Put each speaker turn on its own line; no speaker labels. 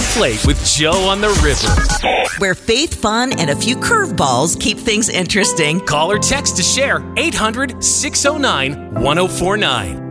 Deflate with Joe on the River.
Where faith, fun, and a few curveballs keep things interesting.
Call or text to share 800-609-1049.